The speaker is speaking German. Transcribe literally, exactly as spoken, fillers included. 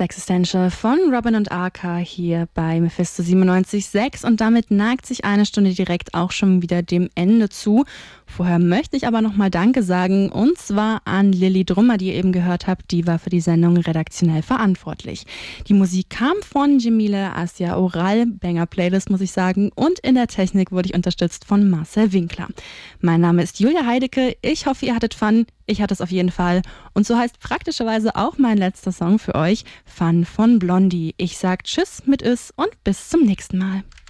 Existential von Robin und Arca hier bei Mephisto siebenundneunzig Komma sechs und damit neigt sich eine Stunde direkt auch schon wieder dem Ende zu. Vorher möchte ich aber nochmal Danke sagen und zwar an Lilly Drummer, die ihr eben gehört habt, die war für die Sendung redaktionell verantwortlich. Die Musik kam von Jemile Asya Oral, Banger Playlist muss ich sagen, und in der Technik wurde ich unterstützt von Marcel Winkler. Mein Name ist Julia Heidecke, ich hoffe ihr hattet Fun, ich hatte es auf jeden Fall und so heißt praktischerweise auch mein letzter Song für euch, Fun von Blondie. Ich sag Tschüss mit Ös und bis zum nächsten Mal.